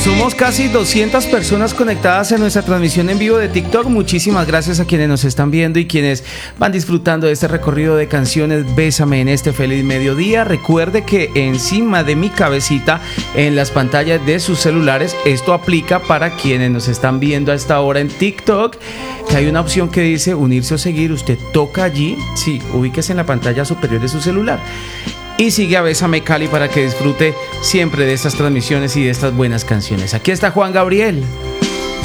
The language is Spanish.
Somos casi 200 personas conectadas en nuestra transmisión en vivo de TikTok. Muchísimas gracias a quienes nos están viendo y quienes van disfrutando de este recorrido de canciones Bésame en este feliz mediodía. Recuerde que encima de mi cabecita, en las pantallas de sus celulares, esto aplica para quienes nos están viendo a esta hora en TikTok, que hay una opción que dice unirse o seguir. Usted toca allí, sí, ubíquese en la pantalla superior de su celular y sigue a Bésame Cali para que disfrute siempre de estas transmisiones y de estas buenas canciones. Aquí está Juan Gabriel.